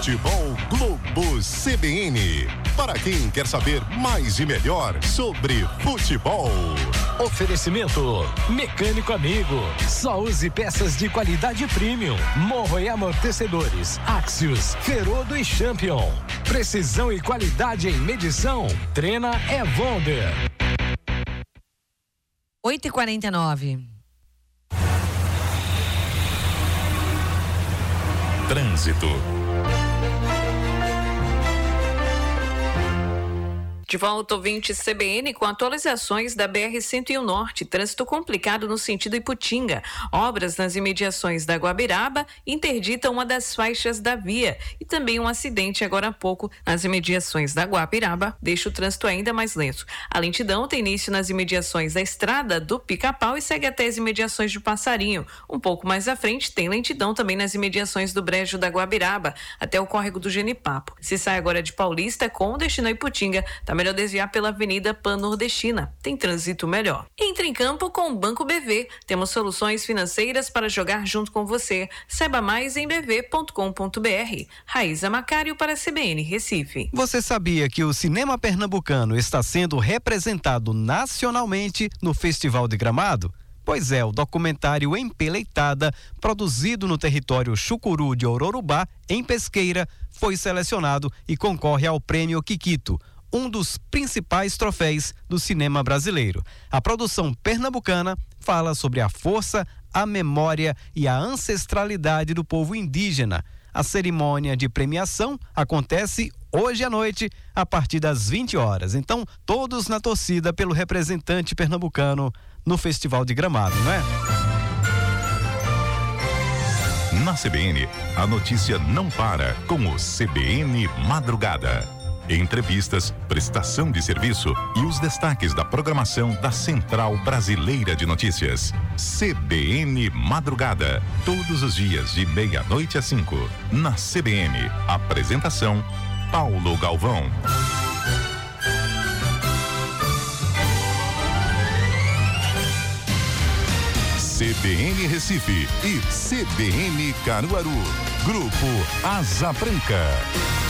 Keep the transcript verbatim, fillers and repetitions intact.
Futebol Globo C B N. Para quem quer saber mais e melhor sobre futebol. Oferecimento Mecânico Amigo. Só use peças de qualidade premium. Morro e amortecedores. Axios, Ferodo e Champion. Precisão e qualidade em medição. Trena é Wonder. oito e quarenta e nove. Trânsito. De volta, ouvinte C B N, com atualizações da B R cento e um Norte. Trânsito complicado no sentido Iputinga. Obras nas imediações da Guabiraba interditam uma das faixas da via. E também um acidente agora há pouco nas imediações da Guabiraba deixa o trânsito ainda mais lento. A lentidão tem início nas imediações da estrada do Pica-Pau e segue até as imediações de Passarinho. Um pouco mais à frente tem lentidão também nas imediações do Brejo da Guabiraba até o córrego do Genipapo. Se sai agora de Paulista com destino a Iputinga, tá melhor desviar pela Avenida Pan-Nordestina. Tem trânsito melhor. Entre em campo com o Banco B V. Temos soluções financeiras para jogar junto com você. Saiba mais em b v ponto com ponto b r. Raíza Macário para a C B N Recife. Você sabia que o cinema pernambucano está sendo representado nacionalmente no Festival de Gramado? Pois é, o documentário Empeleitada, produzido no território Chucuru de Ororubá, em Pesqueira, foi selecionado e concorre ao Prêmio Quiquito, um dos principais troféus do cinema brasileiro. A produção pernambucana fala sobre a força, a memória e a ancestralidade do povo indígena. A cerimônia de premiação acontece hoje à noite, a partir das vinte horas. Então, todos na torcida pelo representante pernambucano no Festival de Gramado, não é? Na C B N, a notícia não para com o C B N Madrugada. Entrevistas, prestação de serviço e os destaques da programação da Central Brasileira de Notícias. C B N Madrugada, todos os dias de meia-noite às cinco. Na C B N, apresentação Paulo Galvão. C B N Recife e C B N Caruaru. Grupo Asa Branca.